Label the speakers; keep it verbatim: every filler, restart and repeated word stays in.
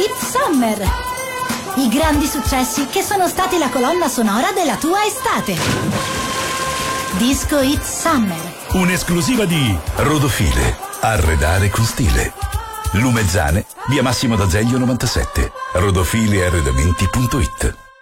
Speaker 1: It's Summer! I grandi successi che sono stati la colonna sonora della tua estate. Disco It's Summer.
Speaker 2: Un'esclusiva di Rodofile. Arredare con stile. Lumezzane, via Massimo d'Azeglio novantasette. rodofile arredamenti punto it.